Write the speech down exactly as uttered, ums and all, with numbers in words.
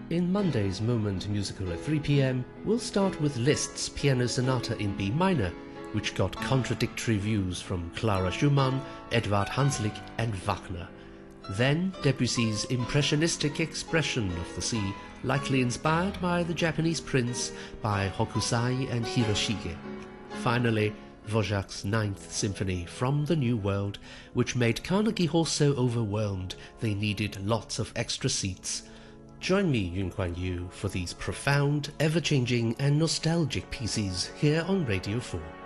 In Monday's Moment Musical at three p m, we'll start with Liszt's Piano Sonata in B minor, which got contradictory views from Clara Schumann, Edvard Hanslick and Wagner. Then Debussy's impressionistic expression of the sea, likely inspired by The Japanese Prince by Hokusai and Hiroshige. Finally, Dvorak's Ninth Symphony from the New World, which made Carnegie Hall so overwhelmed they needed lots of extra seats. Join me, Yun Kuan Yu, for these profound, ever-changing and nostalgic pieces here on Radio four.